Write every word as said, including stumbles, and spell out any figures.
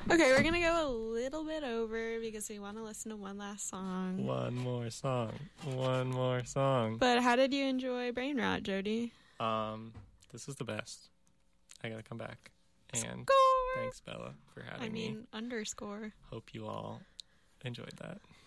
Okay, we're gonna go a little bit over because we want to listen to one last song. One more song. One more song. But how did you enjoy Brain Rot, Jody? Um, this is the best. I gotta come back. And Score! thanks, Bella, for having me. I mean, me. underscore. Hope you all enjoyed that.